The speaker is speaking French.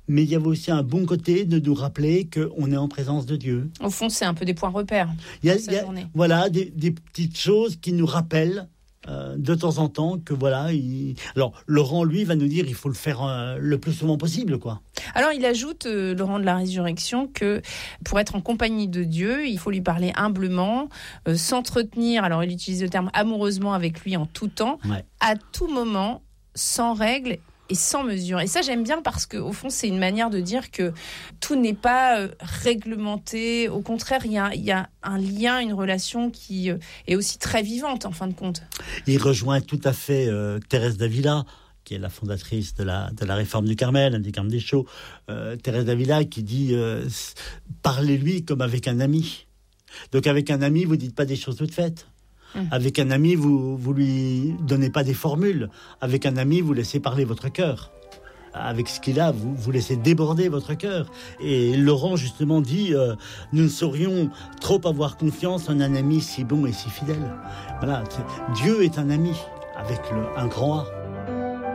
mais il y avait aussi un bon côté de nous rappeler qu'on est en présence de Dieu. Au fond, c'est un peu des points repères. Il y a voilà, des petites choses qui nous rappellent de temps en temps que voilà. Alors Laurent, lui, va nous dire il faut le faire le plus souvent possible, quoi. Alors il ajoute, Laurent de la Résurrection, que pour être en compagnie de Dieu, il faut lui parler humblement, s'entretenir, alors il utilise le terme amoureusement avec lui en tout temps, à tout moment, sans règle et sans mesure. Et ça, j'aime bien parce qu'au fond, c'est une manière de dire que tout n'est pas réglementé. Au contraire, il y a un lien, une relation qui est aussi très vivante, en fin de compte. Il rejoint tout à fait Thérèse d'Avila, qui est la fondatrice de la réforme du Carmel, du Carme des Chaux. Thérèse d'Avila qui dit « Parlez-lui comme avec un ami ». Donc avec un ami, vous ne dites pas des choses toutes faites. Avec un ami, vous lui donnez pas des formules. Avec un ami, vous laissez parler votre cœur. Avec ce qu'il a, vous laissez déborder votre cœur. Et Laurent, justement, dit nous ne saurions trop avoir confiance en un ami si bon et si fidèle. Voilà, Dieu est un ami, avec un grand A.